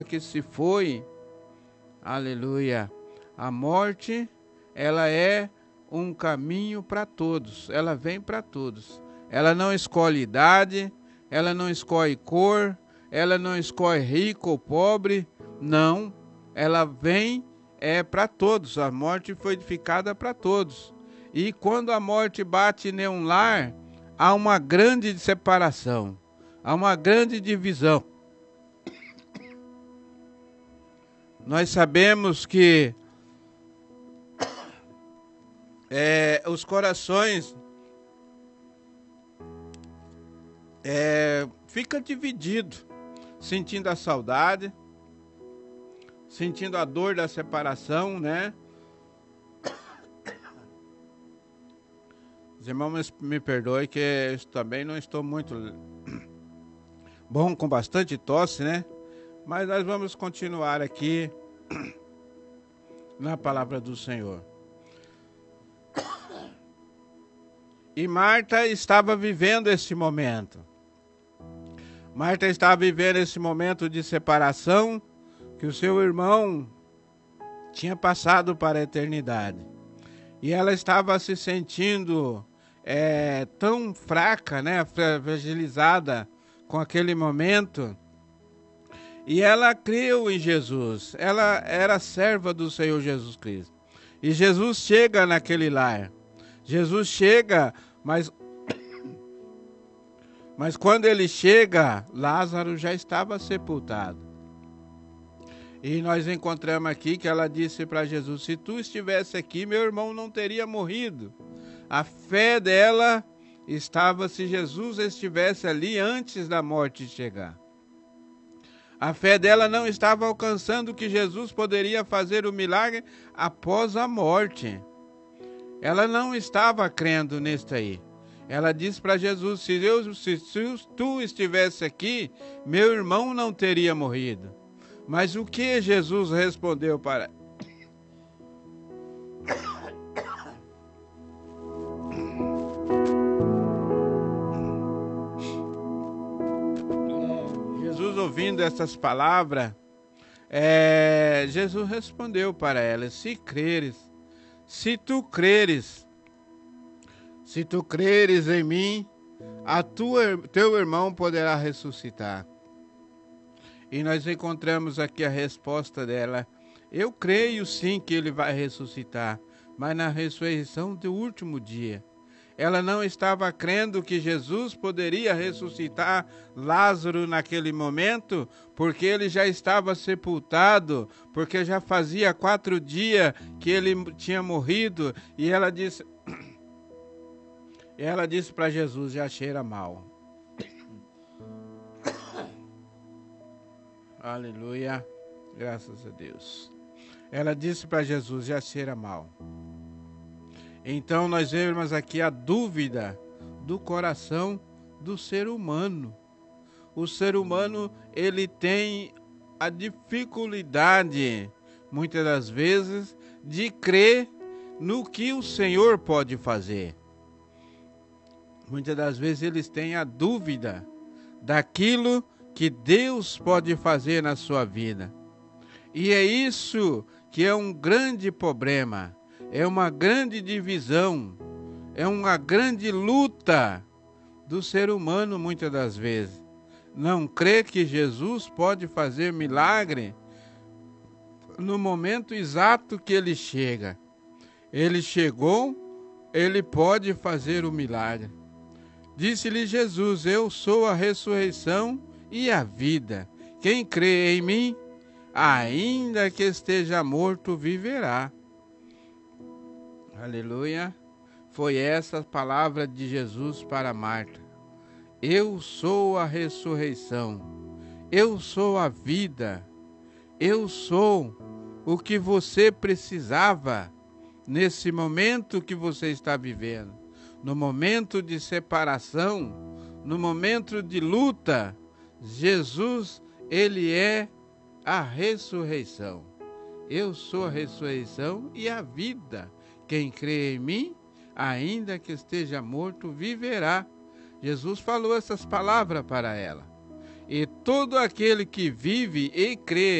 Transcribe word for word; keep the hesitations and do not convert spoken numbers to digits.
que se foi, aleluia, a morte, ela é um caminho para todos, ela vem para todos. Ela não escolhe idade, ela não escolhe cor, ela não escolhe rico ou pobre, não, ela vem é para todos. A morte foi edificada para todos. E quando a morte bate em um lar, há uma grande separação, há uma grande divisão. Nós sabemos que é, os corações é, ficam divididos, sentindo a saudade, sentindo a dor da separação, né? Os irmãos me perdoem que eu também não estou muito bom, com bastante tosse, né? Mas nós vamos continuar aqui na palavra do Senhor. E Marta estava vivendo esse momento. Marta estava vivendo esse momento de separação que o seu irmão tinha passado para a eternidade. E ela estava se sentindo é, tão fraca, né, fragilizada com aquele momento. E ela creu em Jesus. Ela era serva do Senhor Jesus Cristo. E Jesus chega naquele lar. Jesus chega, mas, mas quando ele chega, Lázaro já estava sepultado. E nós encontramos aqui que ela disse para Jesus: se tu estivesse aqui, meu irmão não teria morrido. A fé dela estava se Jesus estivesse ali antes da morte chegar. A fé dela não estava alcançando que Jesus poderia fazer o milagre após a morte. Ela não estava crendo nisso aí. Ela disse para Jesus: se, eu, se, se tu estivesse aqui, meu irmão não teria morrido. Mas o que Jesus respondeu para ela? Jesus, ouvindo essas palavras, é, Jesus respondeu para ela: se creres, se tu creres, se tu creres em mim, a tua, teu irmão poderá ressuscitar. E nós encontramos aqui a resposta dela: eu creio sim que ele vai ressuscitar, mas na ressurreição do último dia. Ela não estava crendo que Jesus poderia ressuscitar Lázaro naquele momento, porque ele já estava sepultado, porque já fazia quatro dias que ele tinha morrido. E ela disse, ela disse para Jesus: já cheira mal. Aleluia, graças a Deus. Ela disse para Jesus: já cheira mal. Então nós vemos aqui a dúvida do coração do ser humano. O ser humano, ele tem a dificuldade, muitas das vezes, de crer no que o Senhor pode fazer. Muitas das vezes eles têm a dúvida daquilo que Deus pode fazer na sua vida. E é isso que é um grande problema. É uma grande divisão, é uma grande luta do ser humano muitas das vezes. Não crê que Jesus pode fazer milagre no momento exato que ele chega. Ele chegou, ele pode fazer o milagre. Disse-lhe Jesus: eu sou a ressurreição e a vida. Quem crê em mim, ainda que esteja morto, viverá. Aleluia. Foi essa a palavra de Jesus para Marta. Eu sou a ressurreição. Eu sou a vida. Eu sou o que você precisava nesse momento que você está vivendo. No momento de separação, no momento de luta, Jesus, ele é a ressurreição. Eu sou a ressurreição e a vida. Quem crê em mim, ainda que esteja morto, viverá. Jesus falou essas palavras para ela. e todo aquele que vive e crê